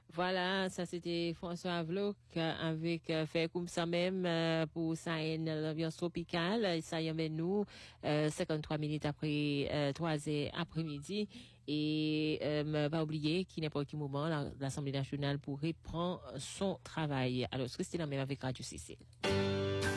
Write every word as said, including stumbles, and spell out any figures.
Voilà, ça c'était François Avloc avec euh, fait comme ça même euh, pour ça l'ambiance tropicale. Et ça y amène nous euh, cinquante-trois minutes après euh, trois heures après-midi. Et euh, pas oublier qu'à n'importe quel moment l'Assemblée nationale pourrait prendre son travail. Alors, Christine même avec Radio Cécile.